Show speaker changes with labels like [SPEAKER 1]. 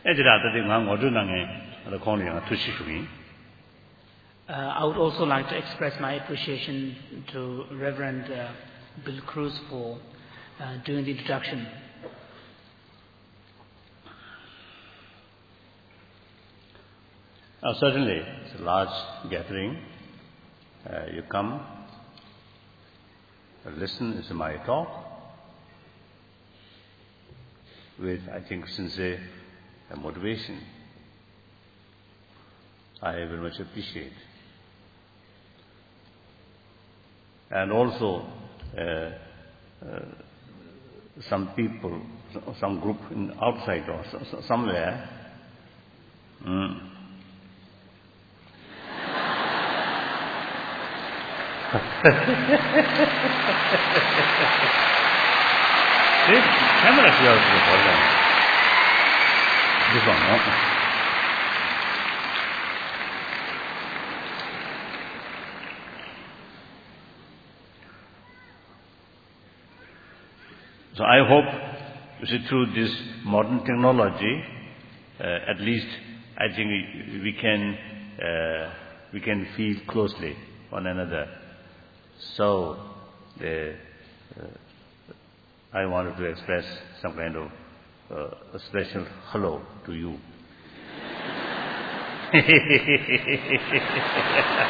[SPEAKER 1] I would also like to express my appreciation to Reverend Bill Cruz for doing the introduction.
[SPEAKER 2] Certainly, it's a large gathering. You come, listen to my talk with, I think, sincere motivation. I very much appreciate. And also, some people, some group outside or somewhere, this camera is yours. This one, no? So I hope, through this modern technology, at least I think we can feel closely one another. So I wanted to express some kind of a special hello to you.